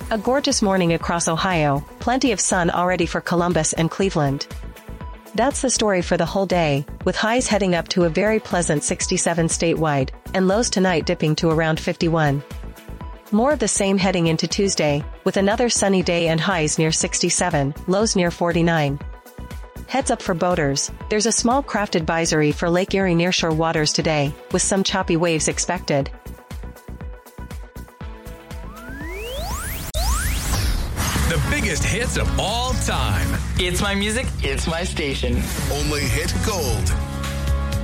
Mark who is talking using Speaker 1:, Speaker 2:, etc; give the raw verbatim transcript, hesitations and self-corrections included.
Speaker 1: A gorgeous morning across Ohio, plenty of sun already for Columbus and Cleveland. That's the story for the whole day, with highs heading up to a very pleasant sixty-seven statewide, and lows tonight dipping to around fifty-one. More of the same heading into Tuesday, with another sunny day and highs near sixty-seven, lows near forty-nine. Heads up for boaters, there's a small craft advisory for Lake Erie nearshore waters today, with some choppy waves expected.
Speaker 2: The biggest hits of all time.
Speaker 3: It's my music, it's my station.
Speaker 4: Only hit gold.